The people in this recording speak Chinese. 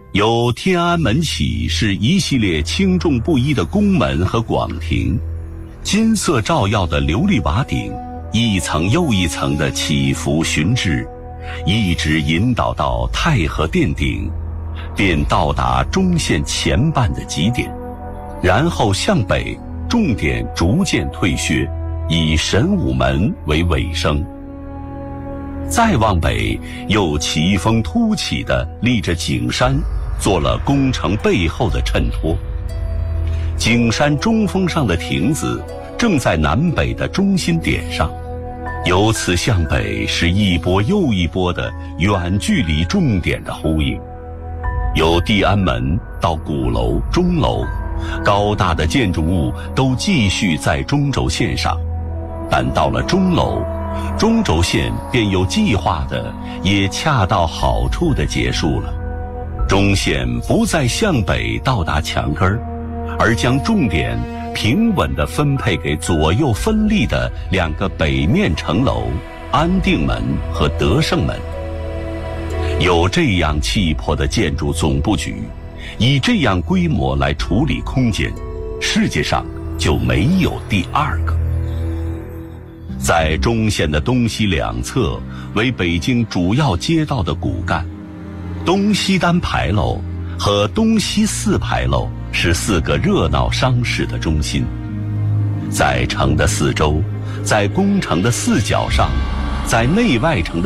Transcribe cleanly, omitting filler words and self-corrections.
由天安门起是一系列轻重不一的宫门和广庭，金色照耀的琉璃瓦顶，一层又一层的起伏循峙，一直引导到太和殿顶，便到达中线前半的极点，然后向北，重点逐渐退削，以神武门为尾声。再往北，又奇峰突起地立着景山，做了宫城背后的衬托。景山中峰上的亭子正在南北的中心点上，由此向北是一波又一波的远距离重点的呼应。由地安门到鼓楼、钟楼，高大的建筑物都继续在中轴线上，但到了钟楼，中轴线便有计划的，也恰到好处的结束了。中线不再向北到达墙根儿，而将重点平稳地分配给左右分立的两个北面城楼安定门和德胜门。有这样气魄的建筑总布局，以这样规模来处理空间，世界上就没有第二个。在中线的东西两侧为北京主要街道的骨干，东西单牌楼和东西四牌楼是4个热闹商市的中心。在城的四周，在宫城的四角上，在内外城的